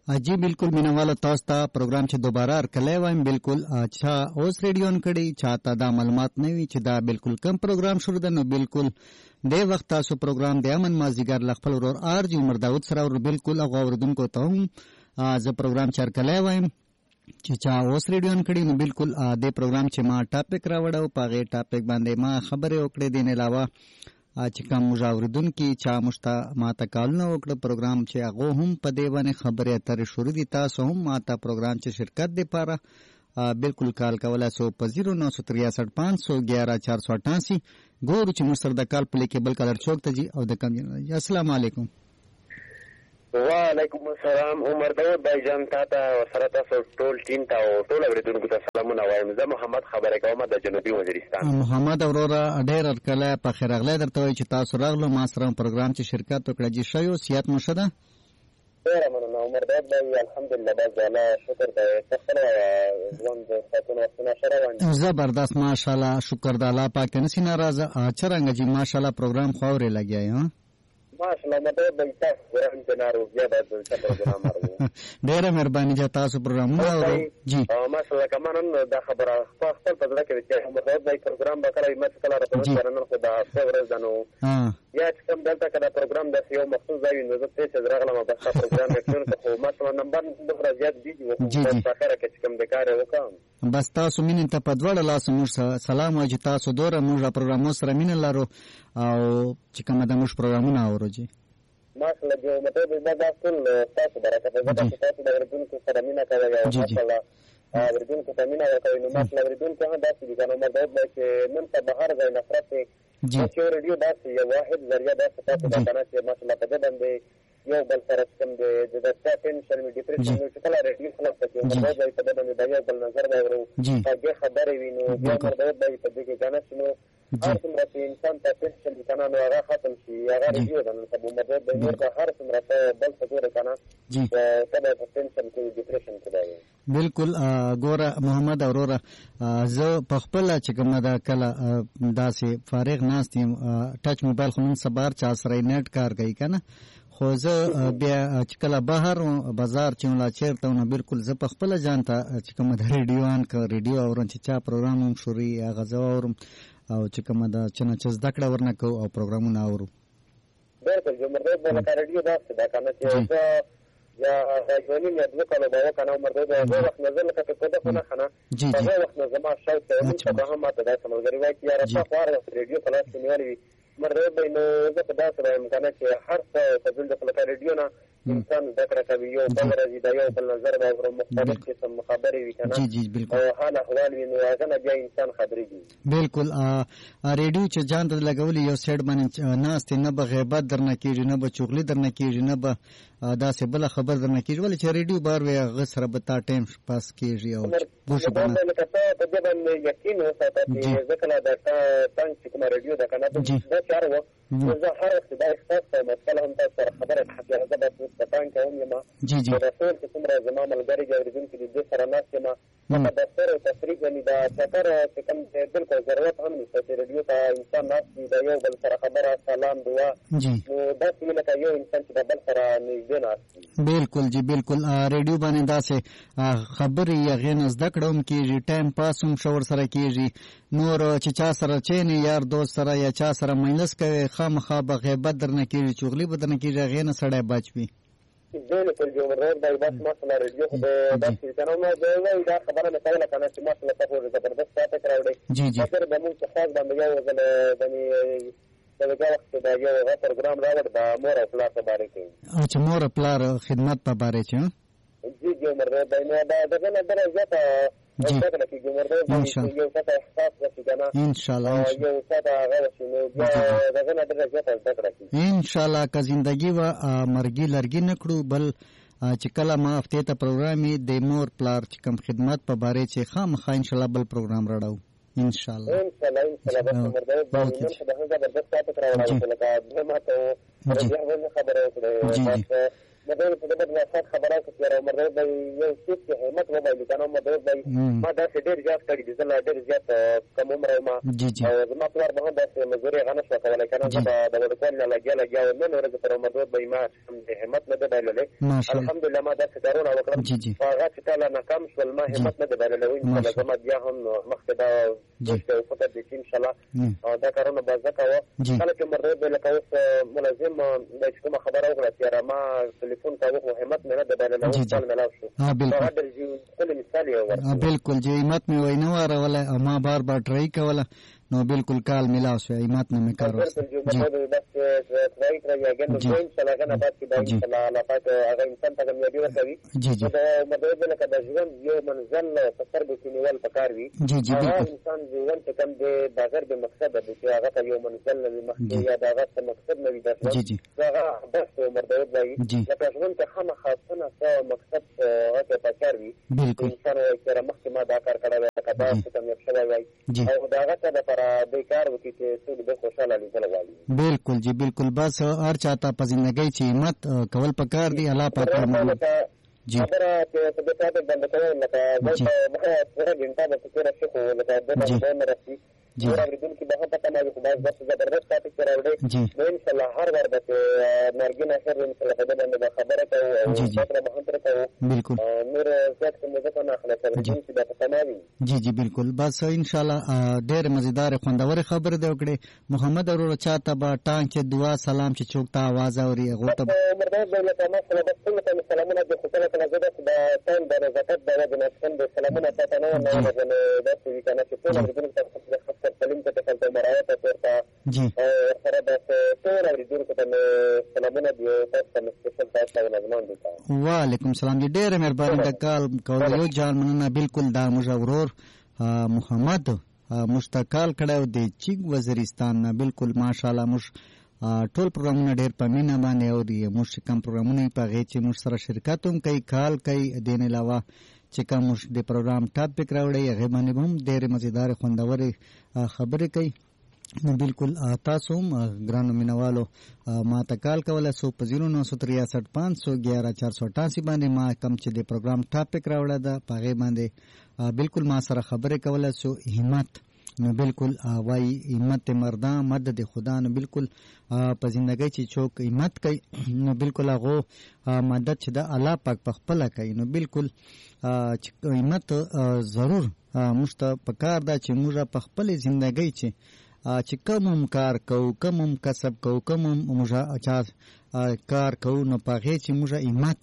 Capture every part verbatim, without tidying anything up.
जी बिल्कुल मीनावाला तاسو ته پروګرام چې دوباره ارکلای وایم بالکل اچھا اوس ریډیو ان کړي چاته دا معلومات نه وي چې دا بالکل کم پروګرام شروع ده نو بالکل د وخت تاسو پروګرام د امن مازیګر لخپل ورور ار جی عمر داود سره ور بالکل هغه اوردونکو ته هم زه پروګرام چې ارکلای وایم چې چا اوس ریډیو ان کړي نو بالکل د پروګرام چې ما ټاپک راوړو پاغه ټاپک باندې ما خبره وکړې دین علاوه چې کوم مجاوردون کې چا مشتا ماته کالونه وکړه پروګرام چې هغه هم په دی باندې خبره اترې شروع دي تاسو هم ماته پروګرام چې شرکت دی پاره بالکل کال کوله سو په صفر نو تریسठ پانچ سو گیارہ چار سو اٹھاسی ګورو چې مستر د کال په لیکل کلر چوک ته جی او د کم السلام علیکم وعلیکم السلام عمر داود بھائی جان تاته سره تاسو ټول ټیم ته او ټول اوریدونکو ته سلامونه وایم زه محمد خبره کوم د جنوبي وزیرستان محمد اورورا ډېر ارکله په خیر اغله درته وای چې تاسو راغلو ما سره پروګرام چې شرکت وکړه چې شایو سیات مشده ډېر مننه عمر داود بھائی الحمدلله باز الله شکر دی تاسو ځوان د ساتنې وختونه سره وانه زبردست ماشاءالله شکر د الله پاک نسی ناراضه چرنګ جی ماشاءالله پروګرام خوري لګیا ها ماشاءالله مده به تاسو وران جنارو بیا د پروګرام راوړو ډیره مهرباني چې تاسو پروګرام راوړو جی ماشاءالله کمنن دا خبره خپل په دغه کې چې موږ د پروګرام وکړای مې کله راځو نن خو دا څورز دنو یا چې کوم دلته کله پروګرام د یو مخصوص ځای نو زه ته چې راغلم بس پروګرام یې خو ماته نمبر د راځي دي چې په اخره کې کوم د کار وکم بس تاسو مين ته په دوړ لاس موږ سلام واجب تاسو دوره موږ پروګرام سره مين لارو او چې کوم د موږ پروګرامونه اورو جی ماشاءالله جو مته د دا ټول تاسو برکت ده تاسو د ورته سره مين کوي ماشاءالله ورته کو تامینه کوي نو ماشاءالله ورته ته دا چې کنه مده د چې نن په بهر ځای نفرت چې ریډیو دا یو واحد ذریعہ ده تاسو دا کنه چې ماشاءالله په دې باندې یو بل سره کوم د د ټینشن می ډیپریشن نو چې کله ریډیو خلاص کړي نو دا په دې باندې دا یو بل نظر دا ورو هغه خبرې وینو بیا مرده د په دې کې کنه شنو هر څومره چې انسان ته ټینشن کنه نو هغه ختم شي هغه ریډیو دا نو په مرده د نور هر څومره بل څه ګوره کنه کله په ټینشن کې ډیپریشن کې دی بالکل ګوره محمد اورورا زه په خپل چې کوم دا کله داسې فارغ ناستم ټچ موبایل خو نن سبار چا سره نیټ کار کوي کنه خو زه بیا چې کله بهر بازار چې ولا چیرته نو بالکل زه په خپل ځان ته چې کوم د ریډیو ان ک ریډیو اورم چې چا پروګرام هم شوري هغه زه اورم او چې کوم دا چې نه چې زده کړه ورنه کو او پروګرامونه اورو بالکل جو مرده د ریډیو دا څه دا کنه چې یا راځونی نه د کلو باور کنه مرده د وخت نظر لکه په دغه نه خنه په وخت نظر ما شاو ته په هم ماته د سمګری وای چې را په خار ریډیو خلاص نیولې مرده به نو زه په داسې وایم کنه چې هر څه په ځل د خلک ریډیو نه انسان ذکر کوي یو بل راځي دا یو بل نظر به ورو مختلف قسم خبرې وي کنه جی جی بالکل او حال احوال وي نو هغه نه بیا انسان خبرې دي بالکل ریډیو چې ځان ته لګولې یو سیټ باندې ناست نه به غیبت درنه کیږي نه به چغلي درنه کیږي نه به دا څه بل خبر درنه کیږي ولې چې ریډیو بار وي هغه سره به تا ټایم پاس کیږي او بوشه باندې لکه ته په دې باندې یقین وساته چې ځکه دا څنګه کوم ریډیو دا کنه دا چار و زه هر وخت دا احساس کوم مثلا هم تاسو خبره حقیقت ده په پان کې هم یم جی جی رسول چې څومره زما ملګری جوړیدون کې د سره ناس یم ما د سره تفریق باندې دا فکر چې کوم بالکل ضرورت هم نشته چې ریډیو ته انسان ناس دی یو بل سره خبره سلام دعا نو دا څه لکه یو انسان چې بل سره نږدې ناس بالکل جی بالکل ریډیو باندې دا څه خبرې یا غین زده کړم کېږي ټایم پاس هم شور سره کېږي نور چې چا سره چینه یار دوست سره یا چا سره مینس کوي خامخا به غیبت درنه کېږي چغلي به درنه کېږي غین سړی بچوي بالکل جو مرور دای بس مثلا ریډیو خو د داسې کنه نو دا خبره نه کوله کنه چې مثلا تاسو زبردست پاتې کراوړي جی جی اگر د موږ خاص باندې یو ځل باندې دغه وخت دا یو پروګرام راوړ دا مور او پلار په اړه کې او چې مور او پلار خدمت په اړه کې جی جو مرور دای نو دا دغه نه درځه جی ان شاء الله ان شاء الله ان شاء الله که زندگی و مرګي لرګي نکړو بل چې کله ما هفته ته پروګرامي د مور پلار چې کوم خدمت په باره چې خامخا ان شاء الله بل پروګرام راړو ان شاء الله ان شاء الله ان شاء الله بس مرده د هغه د بس تاسو راوړل لکه دغه ماته خبره وکړه د په دغه واسط خبره کوي چې عمر داود یو څه چې همت وبایي کنه عمر داود ما دا ډېر زیات کړی دي زه ډېر زیات کم عمر ما او زما پلار به هم داسې مزوري غنه شو کولای کنه دا د ورکول نه لګیا لګیا نن ورځ پر عمر داود به ما همت نه ده بایللې الحمدلله ما دا کارونه وکړم هغه چې تعالی ناکام شول ما همت نه ده بایللې ان شاء الله زما بیا هم مخکې دا د فقط د ان شاء الله دا کارونه به زکه کله چې عمر داود لکه اوس ملازم د کومه خبره وکړه چې ما ټلیفون کاوه همت نه ده بایللې او ځل ملاو شو ها بالکل مثال یو ورته بالکل چې همت مې وای نه وراوله ما بار بار ټرای کوله نو بالکل کال ملاو شو همت نه مې کار وست جی بس ټرای ټرای اگین نو ان شاء الله غنا پات کې دا ان شاء الله الله پاک هغه انسان ته کامیابی ورکوي جی جی دا مدد له کده ژوند یو منزل فکر به کې نیول پکار وي جی جی بالکل انسان ژوند ته کم دی بغیر د مقصد د چې هغه ته یو منزل نه مخکې یا دا هغه مقصد نه وي دا جی جی هغه بس مردود دی لکه ژوند ته خامہ خاصه څه مقصد هغه پکار وي بالکل انسان چې مخکې ما دا کار کړی دا کار کامیاب شوی وي او دا هغه ته د پر بیکار وکړي چې څوک د خوشاله لیدل غواړي بالکل جی بالکل بس هر چاته په ژوندۍ چې همت کول پکار دی الله پاک جی خبره چې په دې ته باندې کوي لکه زه په هغه غنټه د فکر شخو لکه د دې مرسي جی اوریدل کې به پته ما یو خدای بس زبردست ټاپک راوړي ان شاء الله هر ور به مرګ نه خیر ان شاء الله په دې باندې خبره کوو او خبره به هم تر کوو بالکل نور څه څه موږ نه اخلي چې دا پته ما جی جی بالکل بس ان شاء الله ډېر مزیدار خوندور خبره دی وکړي محمد ورور چاته با ټانګ چې دعا سلام چې چوکتا आवाज اوري هغه ته مرده د لکه مثلا د ټول سلامونه د خپل کنه زده د تان د زکات د وجه نه سلامونه ته نه نه نه د څه کنه چې ټول د سلیم ته تاسو مرایت ورته جی سره د ټول اوریدونکو ته سلامونه دی تاسو ته سپیشل تاسو نظم دي وعلیکم السلام جی ډېر مهرباني د کال کول یو جان مننه بالکل دا مجاورور محمد مشتاقال کړه د چیګ وزیرستان نه بالکل ماشاءالله مش ټول پروګرامونه ډېر په مینا باندې او دی مش کم پروګرامونه په غي چې مش سره شرکت هم کوي کال کوي دین علاوه چې کوم د پروګرام ټاپک راوړي هغه باندې هم ډېر مزیدار خوندور خبرې کوي نو بالکل تاسو هم ګرانو مینوالو ما ته کال کوله سو په زیرو نو سو تریاسٹھ پانچ سو گیارہ چار سو اٹھاسی باندې ما کم چې د پروګرام ټاپک راوړه دا په غي باندې بالکل ما سره خبرې کوله سو همت نو بالکل وای همت مردا مدد خدا نو بالکل په زندګۍ چې چوک همت کوي نو بالکل هغه مدد چې د الله پاک په خپل کوي نو بالکل همت ضرور مشته پکار دا چې موږ په خپل زندګۍ چې چې کوم کار کوو کوم کسب کوو کوم موږ اچا کار کوو نو پغې چې موږ همت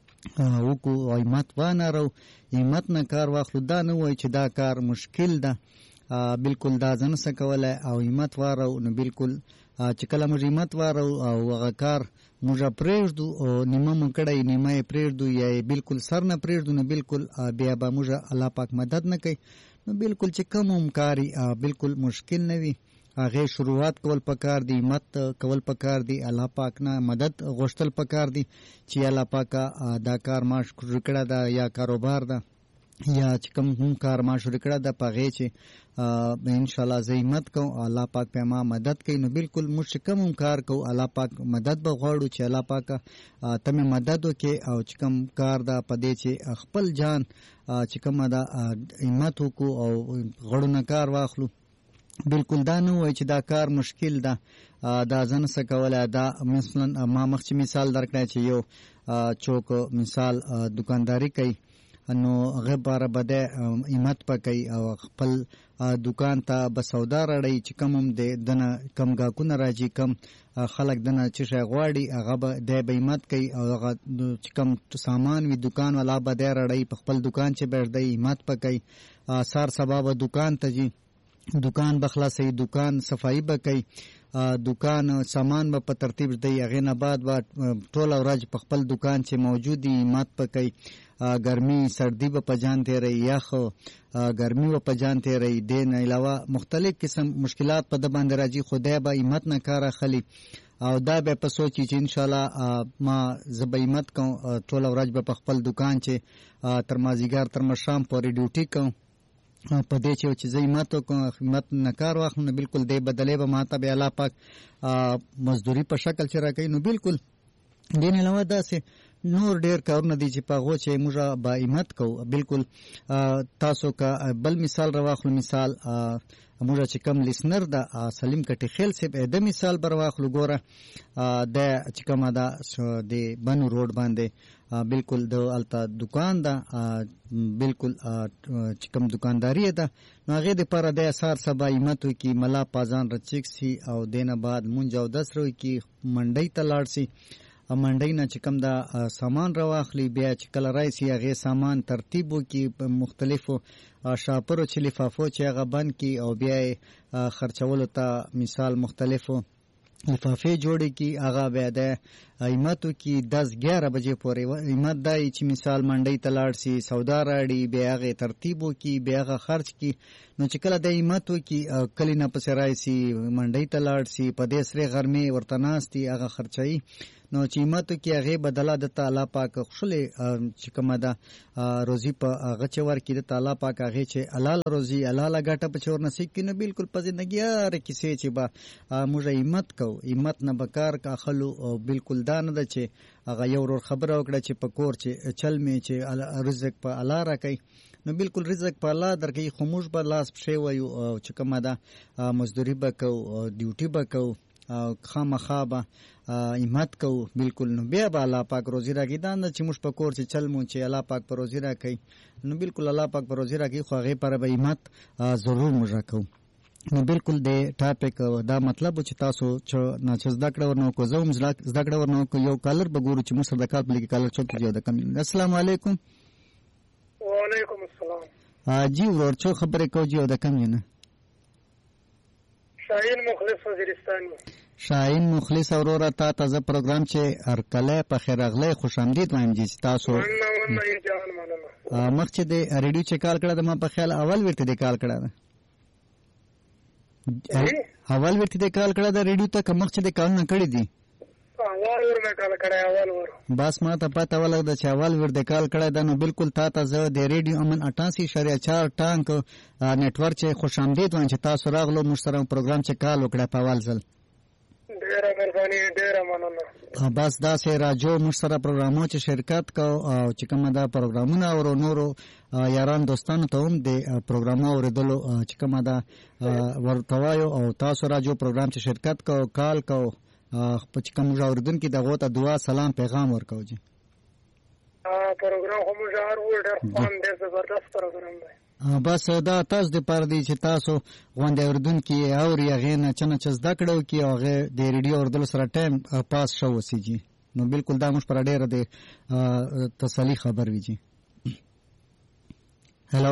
وکړو او همت وانه رو همت نه کار واخلو دا نه وای چې دا کار مشکل ده بالکل دا ځن څه کولای او همت وارو نو بالکل چې کله موږ همت وارو او هغه کار موږ پرېږدو او نیمه مو کړی نیمه پرېږدو یا بالکل سر نه پرېږدو نو بالکل بیا به موږ الله پاک مدد نه کوي نو بالکل چې کوم هم کاری بالکل مشکل نه وي هغه شروعات کول پکار دی همت کول پکار دی الله پاک نه مدد غوښتل پکار دی چې الله پاک دا کار ما شروع کړه دا یا کاروبار دا یا چې کوم هم کار ما شروع کړه د پغې چې ان شاء الله زه همت کوم الله پاک په ما مدد کوي نو بالکل موږ کوم هم کار کوو الله پاک مدد به غواړو چې الله پاک تمه مدد وکړي او چې کوم کار دا پدې چې خپل جان چې کوم دا همت وکړو او غړو کار واخلو بالکل دا نه وای چې دا کار مشکل ده دا ځن څه کوله دا مثلا ما مخکې مثال درکړی چې یو چوک مثال دکانداری کوي نو هغه بار بده همت پکې او خپل دکان ته به سودا راړي چې کوم هم د دنه کم گاکونه راځي کم خلک دنه چې شي غواړي هغه به د همت کوي او هغه چې کم سامان وي دکان والا به د راړي په خپل دکان چې بیرډي همت پکې سار سبب دکان ته جي دکان بخلاصي دکان صفائی بکای دکان سامان به په ترتیب دی هغه نه بعد با ټول ورځ په خپل دکان چې موجودي مات پکای ګرمي سردی به پجان ته رہی یخ ګرمي و پجان ته رہی دین علاوه مختلف قسم مشکلات په د باندې راځي خدای به همت نه کار خلی او دا به په سوچي چې ان شاء الله ما زبېمت کوم ټول ورځ به په خپل دکان چې تر مازیګر تر مشام پورې ډیوټي کوم په دې چې زه همت کوم همت نه کار واخلم نو بالکل دې بدلې به ماته به الله پاک مزدوري په شکل چې راکې نو بالکل دین علاوه داسې نور ډیر کارونه دي چې په هغو چې موږ با همت کوو. بالکل تاسو که بل مثال راواخلو، مثال موږ چې کوم لیسنر ده سلیم کټي خیل صاحب د مثال بر واخلو. ګوره د چې کومه ده د بنو روډ باندې بالکل د الته دکان ده، بالکل چې کوم دکانداری ده، نو هغې دپاره د سهار سبا همت وکړي، ملا پازان رچیک سي او دینه بعد مونځ او دس وکړي، منډۍ ته لاړ سي، منډۍ نه چې کوم دا سامان راواخلي، بیا چې کله راشي هغې سامان ترتیب وکړي په مختلفو شاپرو چې لفافو چې هغه بند کړي او بیا یې خرڅولو ته مثال مختلفو لفافې جوړې کړي، هغه بیا د همت وکړي دس ګیاره بجې پورې. همت دا یي چې مثال منډۍ ته لاړ سي، سودا راړي، بیا هغې ترتیب وکړي، بیا هغه خرڅ کړي. نو چې کله د همت وکړي کلي نه پسې راشي، منډۍ ته لاړ سي، په دې سرې غرمې ورته ناست دي، هغه خرڅوي. نو چې همت وکړي هغې بدله دته الله پاک ښکلې چې کومه ده روزي په هغه چې ورکړي دته الله پاک هغې چې حلاله روزي حلاله ګټه په چې ورنصیب کړي. نو بالکل په زندګي هرې کیسې چې به موږ همت کوو، همت نه به کار اخلو. او بالکل دا نه ده چې هغه یو ورور خبره وکړه چې په کور چې چل مې چې رزق په الله راکوي. نو بالکل رزق په الله درکوي، خو موږ به لاس پښې وایو او چې کومه ده مزدوري به کوو، ډیوټي به کوو، خامخا به همت کوو. بالکل نو بیا به الله پاک روزي راکوي. دا نه چې موږ په کور چې چل مو چې الله پاک په روزي راکوي. نو بالکل الله پاک په روزي راکوي، خو هغې پاره به همت ضرور موږ راکوو. نو بالکل د ټاپک دا مطلب و چې تاسو چې نه چې زده کړه ورنه وکړو، زه هم زده کړه ورنه وکړو. یو کالر به ګورو چې موږ سره د کال په لیکي کالر څوک دی او د کم. السلام علیکم. وعلیکم السلام. جی ورور څو خبرې کوو جی او د کم نه؟ شاهین مخلص وزیرستان. شاهین مخلص اوروره تا تازه پروګرام چې هرکله په خیر اغلی خوش آمدید وایم جی تاسو. مخ چې د ریډیو چې کال کړه د ما په خیال اول ورته د کال کړه ده اول ورته د کال کړه د ریډیو ته مخ چې د کال نه کړی دی اول ورته کال کړه اول ور بس ما ته پته ولګ د چې اول ورته کال کړه ده. نو بالکل تا تازه د ریډیو امن اٹھاسی اشاریه چار ټانک نتورک چې خوش آمدید وایم چې تاسو راغلو موږ سره پروګرام چې کال وکړه په اول ځل. ډیره مهرباني، ډیره مننه. بس داسې راجو موږ سره پروګرامو چې شرکت کو او چې کومه دا پروګرامونه او نورو یاران دوستانو ته هم د پروګرامو اورېدلو چې کومه دا ورته وایو او تاسو راجو پروګرام چې شرکت کو کال کو په چې کوم اورېدونکي دغه ته دعا سلام پیغام ورکوو. جی پروګرام خو موږ هر ور ډېر خوند ډېر زبردست پروګرام دی. بس دا تاسو د پاره دی چې تاسو غونډه اوریدونکي اوري هغې نه چې نه چې زده کړه وکړي او هغې د ریډیو اورېدلو سره ټایم پاس ښه وسیږي. نو بالکل دا موږ پره ډېره د تسلي خبر وي. جي هلو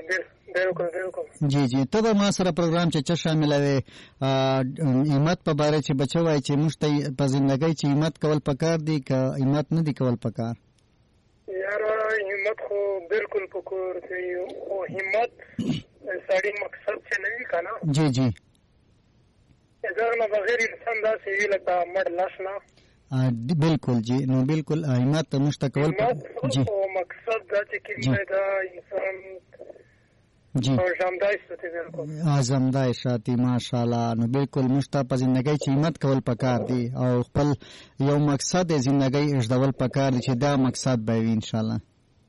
جی جی ته به ما سره پروګرام چې څه شاملوي همت په باره چې بچه وایي چې موږ ته په زندګۍ چې همت کول پکار دي که همت نه دي کول پکار؟ یاره همت خو بالکل پکور دی، خو همت سړی مقصد چې نه وي که نه جی جی هغه نه بغیر انسان داسې وي لکه مړ لاس نه. بالکل جی نو بالکل همت موږ ته کول همت خو مقصد دا چې کلمه دا انسان جی زمدای شاتی ماشاءالله. نو بالکل موږ ته په زندګۍ چې همت کول پکار دی او خپل یو مقصد د زندګۍ ایښودل پکار دی چې دا مقصد به وي انشاءالله.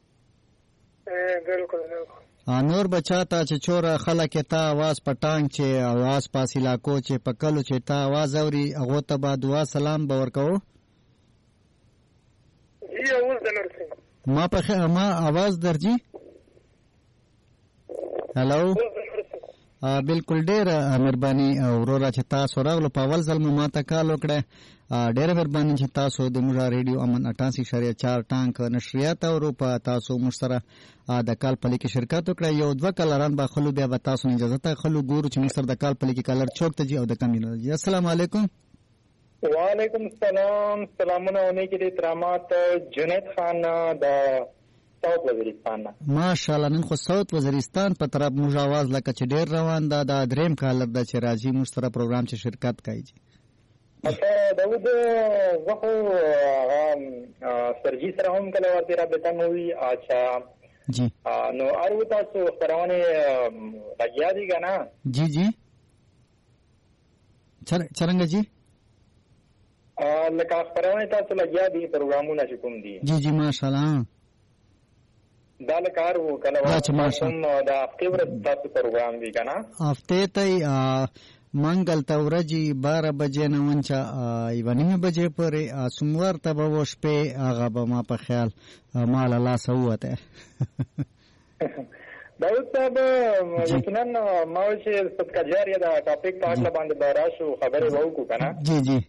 بالکل نور بچا ته چې چوره خلک ته आवाज پټانګ چې आवाज پاس علاقو چې پکلو چې ته आवाज اوري هغه ته به دعا سلام به ورکو. جی اوس د نرسي ما په ما आवाज درځي. هلو بالکل ډېره مهرباني وروره چې تاسو راغلو په اول ځل مو ما ته کال وکړه. ډېره مهرباني چې تاسو د موږ ریډیو امن اٹھاسی اشاریه چار ټانک نشریات اورو په تاسو موږ سره د کال په لیکي شرکت وکړه. یو دوه کالران به خلو بیا به تاسو نه اجازه ته خلو ګورو چې موږ سره د کال په لیکي کالر چوک ته جي او د کمینو جي. السلام علیکم. وعلیکم السلام. سلامونه ونه کې د احترامات جنید خان د ساوت وزیرستان. ماشاءالله نن خو ساوت وزیرستان په طرف موږ आवाज لکه چې ډېر روان ده. دا دریم کالر ده چې راځي موږ سره پروګرام چې شرکت کوي. اچھا داود زه خو سرجي سره هم کله ورته رابطه مو وي. اچھا جی نو ارو تاسو خبرونه لګیا دي کنه؟ جی جی چرنګ جی لکه خبرونه تاسو لګیا دي پروګرامونه چې کوم دي جی جی ماشاءالله دا لکار وو کله واسم دا هفته ورځ تاسو پروګرام دی کنه هفته ته منګل ته ورځي بارہ بجې نه ونچا یو نیمه بجې پورې سوموار ته به و شپې هغه به ما په خیال مال الله سوته داود صاحب یقینا ما چې ستکجاریا دا ټاپک په اړه باندې باراشو خبرې وکړو کنه جی جی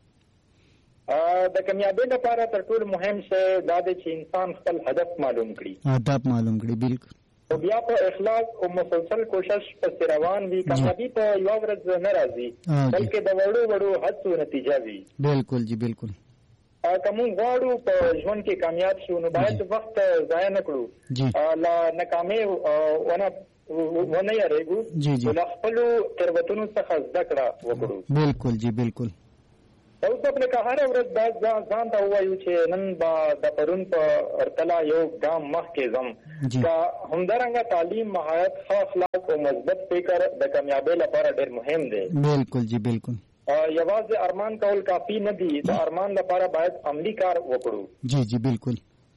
د کامیابی لپاره تر ټولو مهم څه دا دی چې انسان خپل هدف معلوم کړي هدف معلوم کړي بالکل او بیا په اخلاص او مسلسل کوشش په روان وي کامیابی په یو ورځ نه راځي بلکې د وړو وړو هڅو نتیجه وي بالکل جی بالکل کوم غواړو په ژوند کې کامیاب شو نو باید وخت ضایع نه کړو لا ناکامي ونه ونه یریږو ول خپل تربتونو څخه زده کړه وکړو بالکل جی بالکل او څه په هر ورځ دا ځان ته وایو چې نن با د پرون په ارتلا یو ګام مخکې زم دا همدارنګه تعلیم مهارت ښه اخلاق او مثبت فکر د کامیابی لپاره ډېر مهم دی بالکل جی بالکل یوازې ارمان کول کافی نه دي د ارمان لپاره باید عملی کار وکړو جی جی بالکل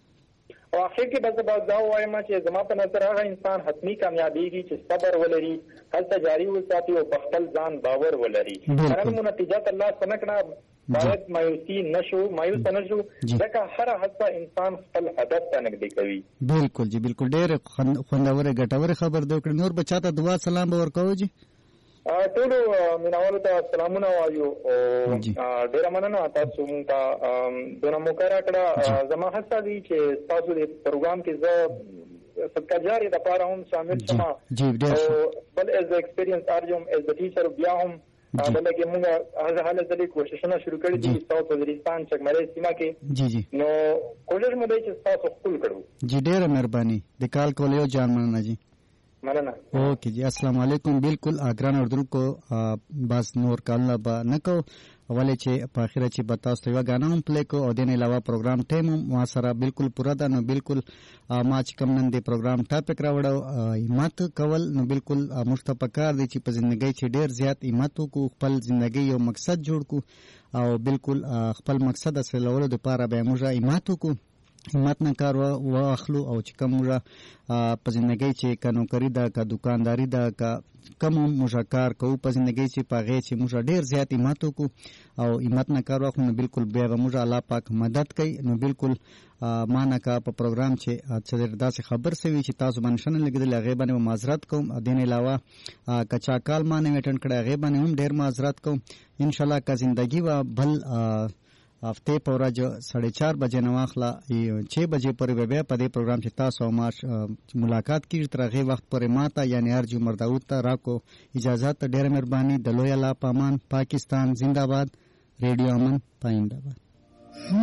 او اخر کې بس بس دا وایم چې زما په نظر هغه انسان حتمی کامیابیږي چې صبر ولري هڅه جاری وساتي او په خپل ځان باور ولري هغه نتیجه الله څنګه باید مایوسی نشو مایوس نشو ځکه هر هڅه انسان خپل هدف ته نږدې کوي بالکل جی بالکل ډېر خوندور ګټور خبر دی کړ نور بچاته دعا سلام به ورکوي جی ټولو مینوالو ته سلامونه وایو او ډېر مننه تاسو مونږ ته دونه موقع راکړه زما هڅه دی چې تاسو د پروګرام کې زه ستکجاري د پاره هم شامل شم او بل از ایکسپیرینس ارجم از د ټیچر بیا هم بلکې موږ هغه حالت د کوششونه شروع کړې دي ساوث وزیرستان چکمرې سیمه کې جی جی نو کوشش مو دی چې تاسو خپل کړو جی ډېر مهرباني د کال کولیو جان مننه جی مننه اوکے جی السلام علیکم بالکل اګران اردو کو بس نور کالنا با نکو ولې چې په اخره چې بتاس ته غاڼه هم پلی کو او د نه علاوه پروګرام ټیم ما سره بالکل پورا ده نو بالکل ما چې کوم نن دی پروګرام ټاپک راوړو همت کول نو بالکل مشته پکار دی چې په ژوندۍ کې ډیر زیات همت کو خپل ژوندۍ یو مقصد جوړ کو او بالکل خپل مقصد اصل لولو د پاره به موږ همت کو همت نه کار واخلو او چې کوم موږ په ژوندۍ کې کانو کری دا کا دکانداری دا کا کوم موږ کار کوو په ژوندۍ کې پاغه چې موږ ډیر زیات همت کو او همت نه کار واخلو نو بالکل به موږ الله پاک مدد کوي نو بالکل مانه کا په پروګرام چې څه داسې خبر سوي چې تاسو باندې شنه لګیدل هغه باندې معذرت کوم دین علاوه کچا کال مانه وټن کړه هغه باندې هم ډیر معذرت کوم ان شاء الله کا زندگی و بل هفته په ورځ ساڑھے چار بجې نه واخله چھ بجې پورې به په دې پروګرام چې تاسو ما ملاقات کیږي تر هغه وخت پورې ماته یعنی ارجو مرداود ته راکو اجازه ته ډېر مهرباني د لوی الله پامان پاکستان زنده باد ریډیو امن پاینده باد